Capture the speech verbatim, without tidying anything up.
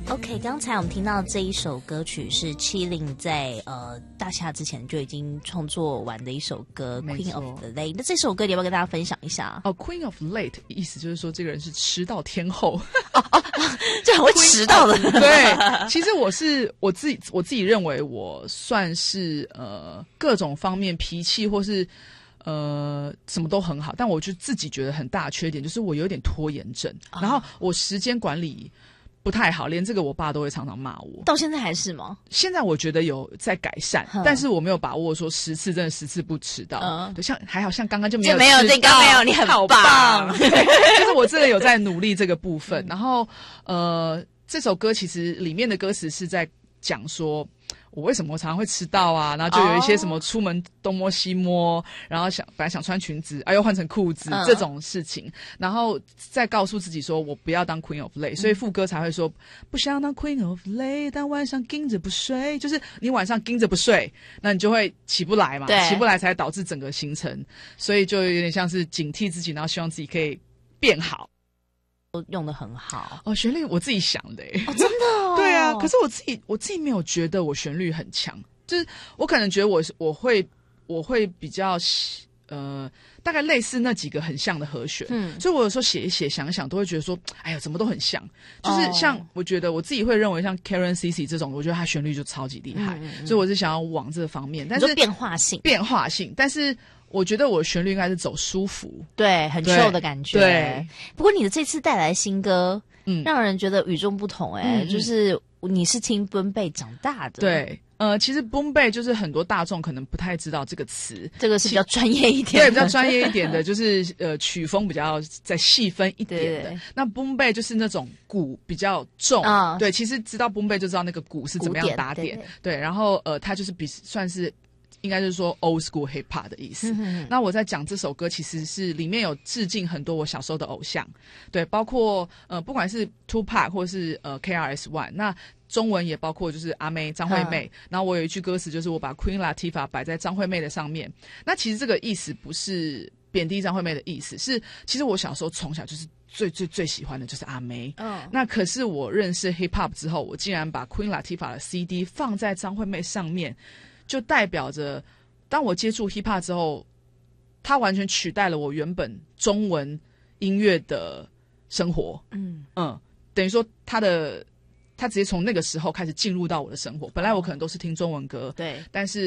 OK， 刚才我们听到这一首歌曲是Chillies在呃大夏之前就已经创作完的一首歌 Queen of the Late。那这首歌你要不要跟大家分享一下？ 哦 ，Queen of Late 意思就是说这个人是迟到天后， 哦哦，这很会迟到的。 对，其实我是我自己我自己认为我算是呃各种方面脾气或是呃什么都很好，但我就自己觉得很大的缺点就是我有点拖延症，哦、然后我时间管理不太好，连这个我爸都会常常骂我。 到现在还是吗？ 现在我觉得有在改善，但是我没有把握说十次真的十次不迟到。嗯，对，像还好像刚刚就没有迟到， 就没有这刚没有，你很好棒。就是我真的有在努力这个部分。然后呃，这首歌其实里面的歌词是在讲说，我为什么常常会迟到啊？然后就有一些什么出门东摸西摸，然后想本来想穿裙子，哎、啊、又换成裤子、嗯、这种事情，然后再告诉自己说我不要当 Queen of Late，、嗯、所以副歌才会说不想当 Queen of Late， 但晚上盯着不睡，就是你晚上盯着不睡，那你就会起不来嘛，起不来才导致整个行程，所以就有点像是警惕自己，然后希望自己可以变好。 都用得很好哦，旋律我自己想的耶、 哦，真的哦， 对啊，可是我自己我自己没有觉得我旋律很强，就是我可能觉得我我会我会比较呃大概类似那几个很像的和弦，嗯，所以我有时候写一写想一想都会觉得说，哎呀怎么都很像，就是像、哦、我觉得我自己会认为像 Karen C C 这种，我觉得他旋律就超级厉害，嗯嗯，所以我是想要往这个方面，但是变化性变化性，但是。我觉得我旋律应该是走舒服， 对，很 chill 的感觉。 对， 不过你的这次带来新歌，嗯，让人觉得与众不同、欸。哎、嗯，就是你是听 Boom Bap 长大的， 对。呃，其实 Boom Bap 就是很多大众可能不太知道这个词， 这个是比较专业一点的， 对，比较专业一点的，就是呃曲风比较再细分一点的。对对，那 Boom Bap 就是那种鼓比较重，哦、对，其实知道 Boom Bap 就知道那个鼓是怎么样打点， 对, 对, 对，然后呃，它就是比算是。应该就是说 old school hip hop 的意思。嗯、那我在讲这首歌，其实是里面有致敬很多我小时候的偶像，对，包括呃不管是 Tupac 或是呃 K R S One， 那中文也包括就是阿妹张惠妹。嗯、然后我有一句歌词就是我把 Queen Latifah 摆在张惠妹的上面。那其实这个意思不是贬低张惠妹的意思，是其实我小时候从小就是最最最喜欢的就是阿妹。嗯，那可是我认识 hip hop 之后，我竟然把 Queen Latifah 的 C D 放在张惠妹上面。就代表着，当我接触 hiphop 之后，它完全取代了我原本中文音乐的生活。嗯嗯，等于说它的，它直接从那个时候开始进入到我的生活。本来我可能都是听中文歌，对，但是